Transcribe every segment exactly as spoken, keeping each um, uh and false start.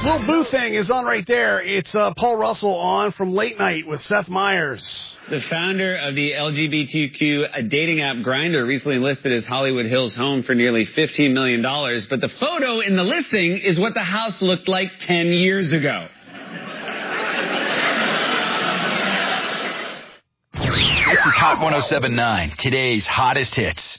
Little Boo Thing is on right there. It's uh, Paul Russell on from Late Night with Seth Meyers. The founder of the L G B T Q dating app Grindr recently listed his Hollywood Hills home for nearly fifteen million dollars, but the photo in the listing is what the house looked like ten years ago. This is Hot one oh seven point nine, today's hottest hits.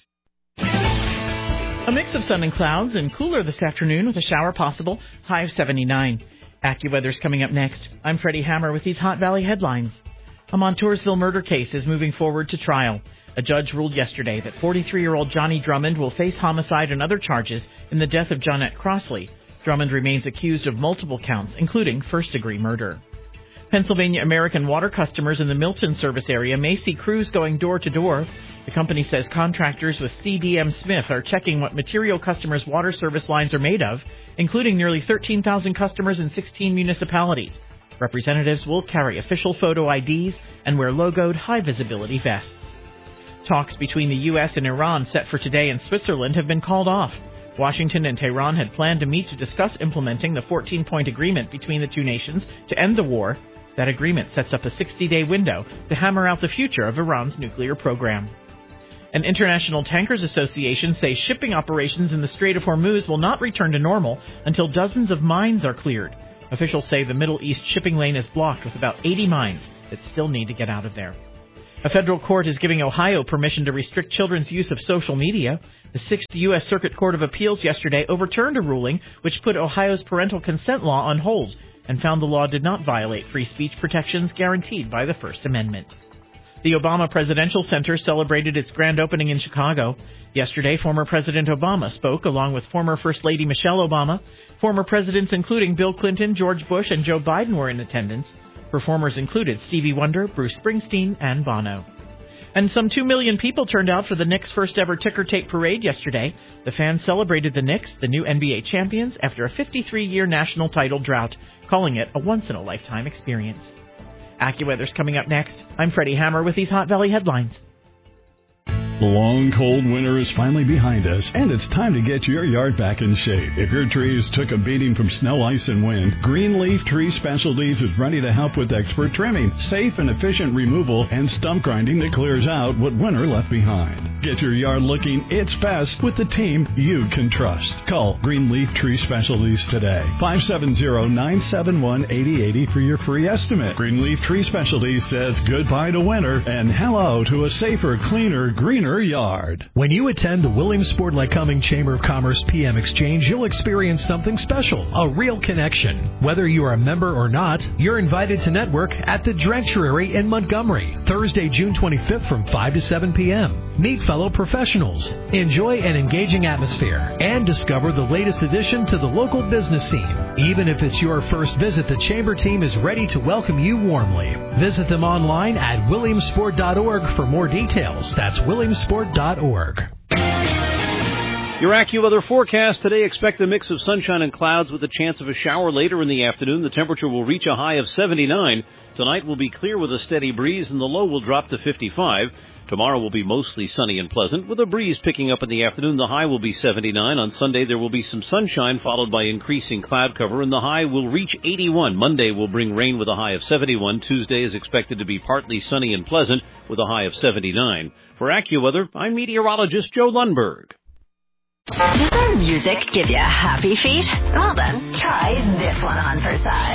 A mix of sun and clouds and cooler this afternoon with a shower possible, high of seventy-nine. AccuWeather's coming up next. I'm Freddie Hammer with these Hot Valley headlines. A Montoursville murder case is moving forward to trial. A judge ruled yesterday that forty-three-year-old Johnny Drummond will face homicide and other charges in the death of Johnette Crossley. Drummond remains accused of multiple counts, including first-degree murder. Pennsylvania American Water customers in the Milton service area may see crews going door-to-door. The company says contractors with C D M Smith are checking what material customers' water service lines are made of, including nearly thirteen thousand customers in sixteen municipalities. Representatives will carry official photo I Ds and wear logoed high-visibility vests. Talks between the U S and Iran set for today in Switzerland have been called off. Washington and Tehran had planned to meet to discuss implementing the fourteen-point agreement between the two nations to end the war. That agreement sets up a sixty-day window to hammer out the future of Iran's nuclear program. An International Tankers Association says shipping operations in the Strait of Hormuz will not return to normal until dozens of mines are cleared. Officials say the Middle East shipping lane is blocked with about eighty mines that still need to get out of there. A federal court is giving Ohio permission to restrict children's use of social media. The Sixth U S Circuit Court of Appeals yesterday overturned a ruling which put Ohio's parental consent law on hold and found the law did not violate free speech protections guaranteed by the First Amendment. The Obama Presidential Center celebrated its grand opening in Chicago. Yesterday, former President Obama spoke along with former First Lady Michelle Obama. Former presidents including Bill Clinton, George Bush, and Joe Biden were in attendance. Performers included Stevie Wonder, Bruce Springsteen, and Bono. And some two million people turned out for the Knicks' first-ever ticker tape parade yesterday. The fans celebrated the Knicks, the new N B A champions, after a fifty-three-year national title drought, calling it a once-in-a-lifetime experience. AccuWeather's coming up next. I'm Freddie Hammer with these Hot Valley headlines. The long, cold winter is finally behind us, and it's time to get your yard back in shape. If your trees took a beating from snow, ice, and wind, Greenleaf Tree Specialties is ready to help with expert trimming, safe and efficient removal, and stump grinding that clears out what winter left behind. Get your yard looking its best with the team you can trust. Call Greenleaf Tree Specialties today. five seven zero, nine seven one, eight zero eight zero for your free estimate. Greenleaf Tree Specialties says goodbye to winter and hello to a safer, cleaner, greener yard. When you attend the Williamsport Lycoming Chamber of Commerce P M Exchange, you'll experience something special, a real connection. Whether you are a member or not, you're invited to network at the Drectuary in Montgomery, Thursday, June twenty-fifth from five to seven p.m. Meet fellow professionals, enjoy an engaging atmosphere, and discover the latest addition to the local business scene. Even if it's your first visit, the Chamber team is ready to welcome you warmly. Visit them online at williamsport dot org for more details. That's williamsport dot org. Your AccuWeather forecast today, expect a mix of sunshine and clouds with a chance of a shower later in the afternoon. The temperature will reach a high of seventy-nine. Tonight will be clear with a steady breeze, and the low will drop to fifty-five. Tomorrow will be mostly sunny and pleasant, with a breeze picking up in the afternoon. The high will be seventy-nine. On Sunday, there will be some sunshine, followed by increasing cloud cover, and the high will reach eighty-one. Monday will bring rain with a high of seventy-one. Tuesday is expected to be partly sunny and pleasant, with a high of seventy-nine. For AccuWeather, I'm meteorologist Joe Lundberg. Does our music give you happy feet? Well then, try this one on for size.